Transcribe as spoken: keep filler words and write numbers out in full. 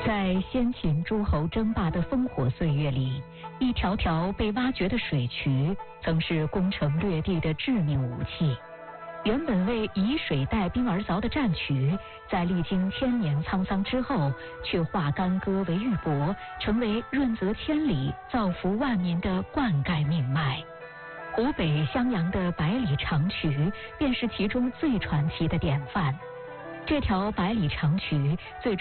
在先秦诸侯争霸的烽火岁月里，一条条被挖掘的水渠曾是攻城略地的致命武器。原本为以水带兵而凿的战渠，在历经千年沧桑之后，却化干戈为玉帛，成为润泽千里、造福万民的灌溉命脉。湖北襄阳的百里长渠便是其中最传奇的典范。这条百里长渠最